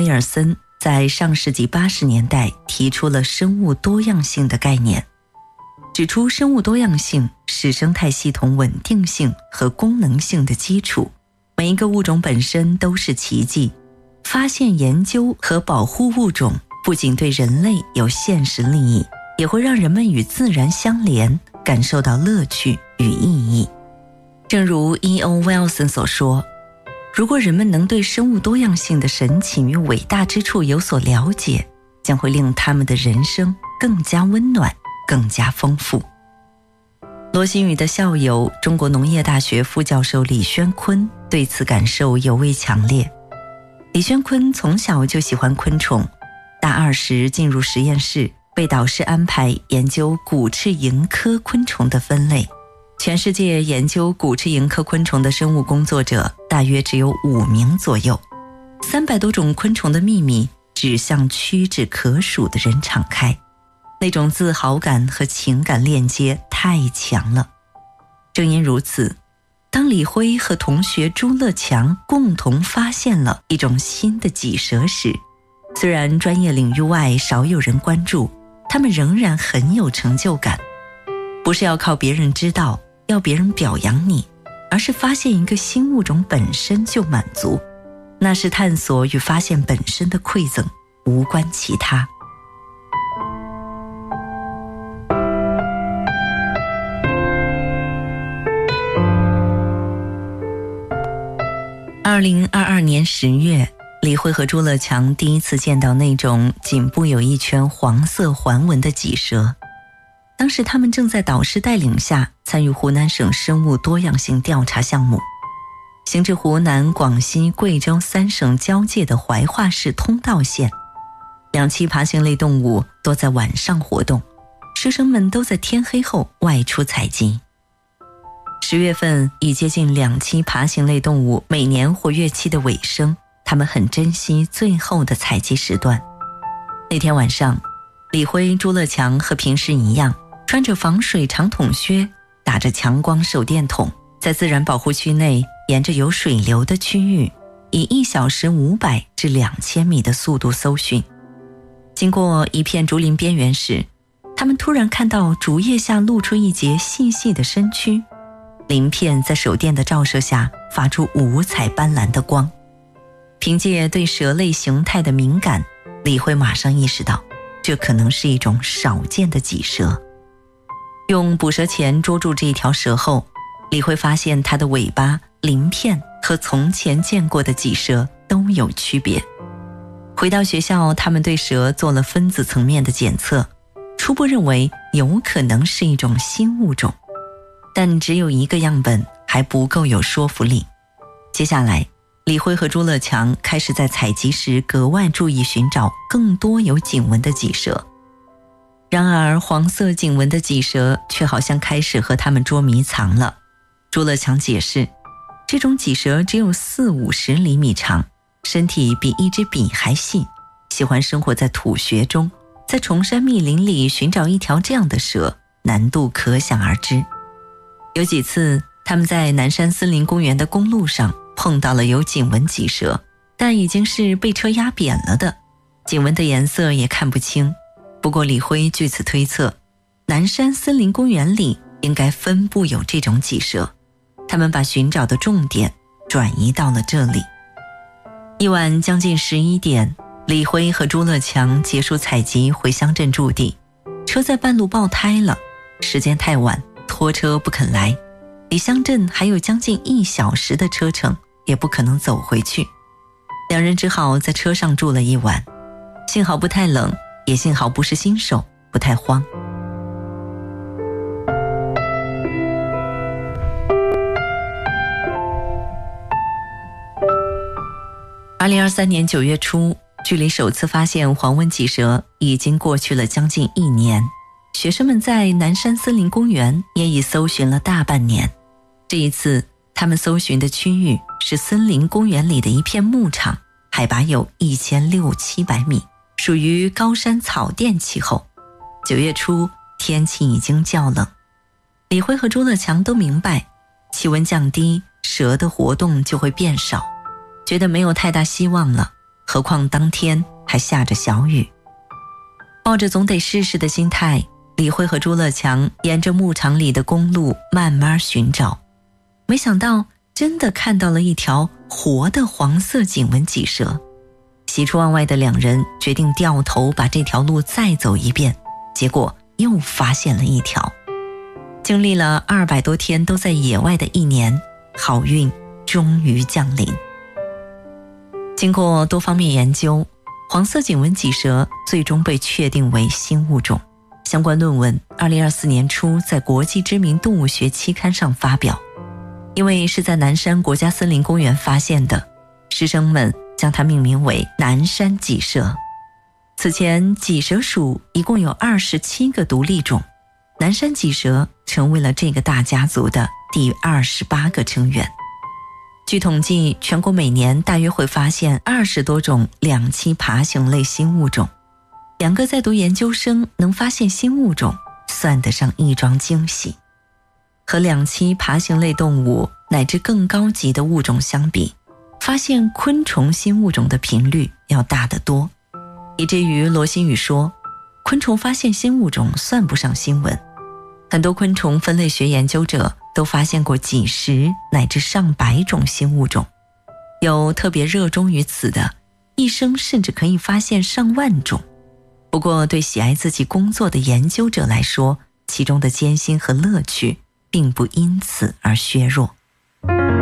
威尔森在上世纪80年代提出了生物多样性的概念，指出生物多样性是生态系统稳定性和功能性的基础，每一个物种本身都是奇迹。发现、研究和保护物种不仅对人类有现实利益，也会让人们与自然相连，感受到乐趣与意义。正如 E.O. Wilson 所说，如果人们能对生物多样性的神奇与伟大之处有所了解，将会令他们的人生更加温暖，更加丰富。罗新宇的校友、中国农业大学副教授李宣坤对此感受尤为强烈。李宣坤从小就喜欢昆虫，大二时进入实验室，被导师安排研究骨翅蝇科昆虫的分类。全世界研究骨翅蝇科昆虫的生物工作者大约只有5名左右，300多种昆虫的秘密只向屈指可数的人敞开，那种自豪感和情感链接太强了。正因如此，当李辉和同学朱乐强共同发现了一种新的脊蛇时，虽然专业领域外少有人关注，他们仍然很有成就感。不是要靠别人知道，要别人表扬你，而是发现一个新物种本身就满足，那是探索与发现本身的馈赠，无关其他。2022年10月，李辉和朱乐强第一次见到那种颈部有一圈黄色环纹的脊蛇。当时他们正在导师带领下参与湖南省生物多样性调查项目，行至湖南、广西、贵州3省交界的怀化市通道县，2栖爬行类动物多在晚上活动，师生们都在天黑后外出采集。10月份已接近2栖爬行类动物每年活跃期的尾声，他们很珍惜最后的采集时段。那天晚上，李辉、朱乐强和平时一样，穿着防水长筒靴，打着强光手电筒，在自然保护区内沿着有水流的区域，以1小时500至2000米的速度搜寻。经过一片竹林边缘时，他们突然看到竹叶下露出一截细细的身躯，鳞片在手电的照射下发出五彩斑斓的光。凭借对蛇类形态的敏感，李辉马上意识到，这可能是一种少见的脊蛇。用捕蛇钳捉住这条蛇后，李辉发现它的尾巴、鳞片和从前见过的脊蛇都有区别。回到学校，他们对蛇做了分子层面的检测，初步认为有可能是一种新物种，但只有1个样本，还不够有说服力。接下来，李辉和朱乐强开始在采集时格外注意寻找更多有颈纹的脊蛇。然而黄色颈纹的脊蛇却好像开始和他们捉迷藏了。朱乐强解释，这种脊蛇只有40-50厘米长，身体比一支笔还细，喜欢生活在土穴中，在崇山密林里寻找一条这样的蛇，难度可想而知。有几次他们在南山森林公园的公路上碰到了有颈纹脊蛇，但已经是被车压扁了的，颈纹的颜色也看不清。不过李辉据此推测，南山森林公园里应该分布有这种脊蛇，他们把寻找的重点转移到了这里。一晚将近11点，李辉和朱乐强结束采集回乡镇驻地，车在半路爆胎了，时间太晚，拖车不肯来，离乡镇还有将近1小时的车程，也不可能走回去。2人只好在车上住了一晚，幸好不太冷，也幸好不是新手，不太慌。2023年9月初，距离首次发现黄纹脊蛇已经过去了将近1年，学生们在南山森林公园也已搜寻了大半年。这一次他们搜寻的区域是森林公园里的一片牧场，海拔有1600-700米，属于高山草甸气候。9月初，天气已经较冷。李辉和朱乐强都明白，气温降低，蛇的活动就会变少，觉得没有太大希望了， 何况当天还下着小雨。抱着总得试试的心态，李辉和朱乐强沿着牧场里的公路慢慢寻找，没想到真的看到了一条活的黄色颈纹脊蛇。喜出望外的两人决定掉头把这条路再走一遍，结果又发现了一条。经历了200多天都在野外的一年，好运终于降临。经过多方面研究，黄色颈纹脊蛇最终被确定为新物种。相关论文2024年初在国际知名动物学期刊上发表。因为是在南山国家森林公园发现的，师生们将它命名为南山脊蛇。此前脊蛇属一共有27个独立种，南山脊蛇成为了这个大家族的第28个成员。据统计，全国每年大约会发现20多种两栖爬行类新物种。2个在读研究生能发现新物种，算得上一桩惊喜。和两栖爬行类动物乃至更高级的物种相比，发现昆虫新物种的频率要大得多，以至于罗新宇说，昆虫发现新物种算不上新闻。很多昆虫分类学研究者都发现过几十乃至上百种新物种，有特别热衷于此的，一生甚至可以发现上万种。不过对喜爱自己工作的研究者来说，其中的艰辛和乐趣并不因此而削弱。